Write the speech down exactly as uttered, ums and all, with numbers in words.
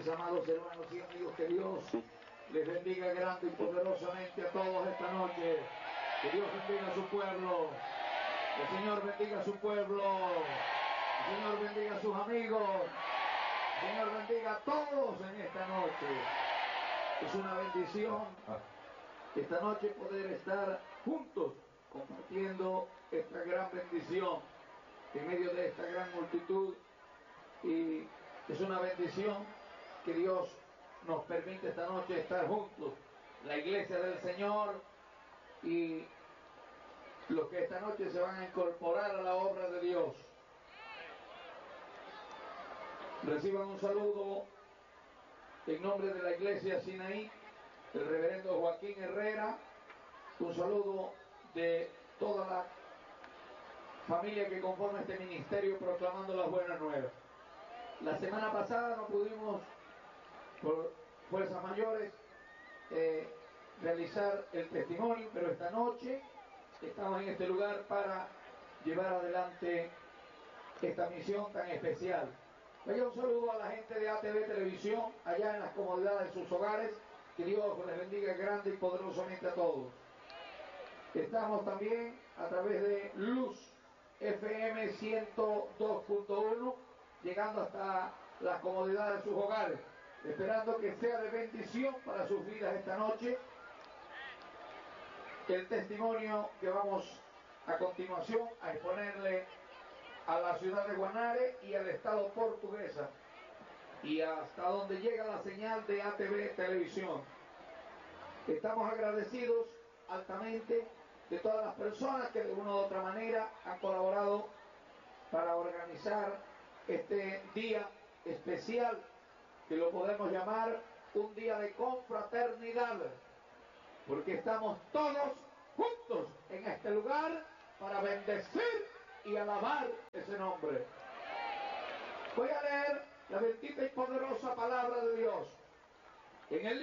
amados hermanos y amigos, que Dios les bendiga grande y poderosamente a todos esta noche. Que Dios bendiga a su pueblo. Que el Señor bendiga a su pueblo. Que el Señor bendiga a sus amigos. Que el Señor bendiga a todos en esta noche. Es una bendición esta noche poder estar juntos compartiendo esta gran bendición en medio de esta gran multitud. Y es una bendición que Dios nos permite esta noche estar juntos, la iglesia del Señor y los que esta noche se van a incorporar a la obra de Dios. Reciban un saludo en nombre de la iglesia Sinaí, el reverendo Joaquín Herrera, un saludo de toda la familia que conforma este ministerio proclamando las buenas nuevas. La semana pasada no pudimos, por fuerzas mayores, eh, realizar el testimonio, pero esta noche estamos en este lugar para llevar adelante esta misión tan especial. Vaya un saludo a la gente de A T V Televisión, allá en las comodidades de sus hogares. Que Dios les bendiga grande y poderosamente a todos. Estamos también a través de Luz F M ciento dos punto uno, llegando hasta las comodidades de sus hogares, esperando que sea de bendición para sus vidas esta noche el testimonio que vamos a continuación a exponerle a la ciudad de Guanare y al estado Portuguesa, y hasta donde llega la señal de A T V Televisión. Estamos agradecidos altamente de todas las personas que de una u otra manera han colaborado para organizar este día especial, que lo podemos llamar un día de confraternidad, porque estamos todos juntos en este lugar para bendecir y alabar ese nombre. Voy a leer la bendita y poderosa palabra de Dios en el